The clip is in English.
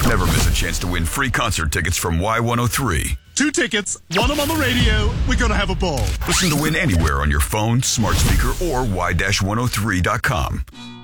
Never miss a chance to win free concert tickets from Y103. 2 tickets, 1 them on the radio. We're going to have a ball. Listen to Win anywhere on your phone, smart speaker, or y-103.com.